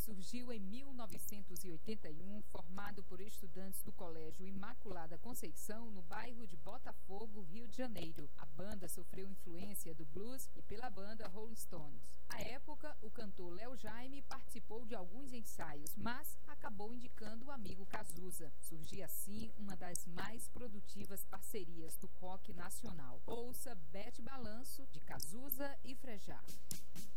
surgiu em 1981, formado por estudantes do Colégio Imaculada Conceição, no bairro de Botafogo, Rio de Janeiro. A banda sofreu influência do blues e pela banda Rolling Stones. À época, o cantor Léo Jaime participou de alguns ensaios, mas acabou indicando o amigo Cazuza. Surgia assim uma das mais produtivas parcerias do rock nacional. Ouça Bete Balanço, de Cazuza e Frejá.